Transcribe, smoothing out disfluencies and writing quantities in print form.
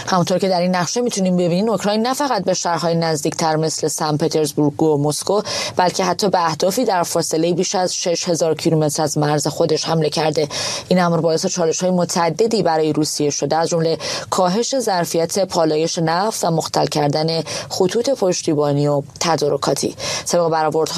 همونطور که در این نقشه میتونیم ببینیم اوکراین نه فقط به شهرهای نزدیکتر مثل سن پترزبورگ و مسکو بلکه حتی به اهدافی در فاصله بیش از 6000 کیلومتر از مرز خودش حمله کرده. این امر باعث چالش‌های متعددی برای روسیه شده، از جمله کاهش ظرفیت پالایش نفت و مختل کردن خطوط پشتیبانی و تدارکاتی. طبق برآوردها